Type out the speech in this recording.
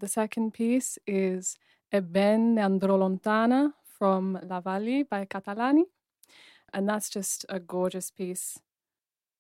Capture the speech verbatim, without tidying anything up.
The second piece is E ben ne andrò lontana from La Valli by Catalani. And that's just a gorgeous piece.